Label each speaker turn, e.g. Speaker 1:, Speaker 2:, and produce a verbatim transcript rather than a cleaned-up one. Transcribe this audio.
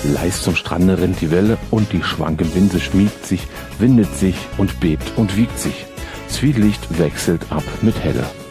Speaker 1: Leis zum Strande rennt die Welle und die schwanke Winse schmiegt sich, windet sich und bebt und wiegt sich. Zwielicht wechselt ab mit Helle.